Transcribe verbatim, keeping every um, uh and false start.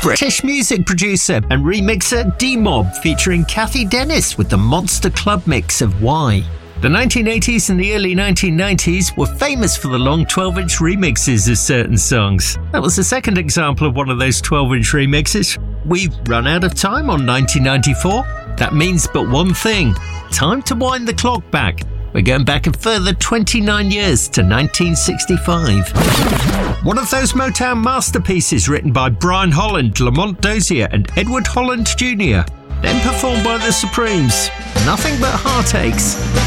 British music producer and remixer D-Mob featuring Kathy Dennis with the Monster Club mix of Why. The nineteen eighties and the early nineteen nineties were famous for the long twelve-inch remixes of certain songs. That was the second example of one of those twelve-inch remixes. We've run out of time on nineteen ninety-four. That means but one thing. Time to wind the clock back. We're going back a further twenty-nine years to nineteen sixty-five. One of those Motown masterpieces written by Brian Holland, Lamont Dozier and Edward Holland Junior Then performed by the Supremes. Nothing but Heartaches.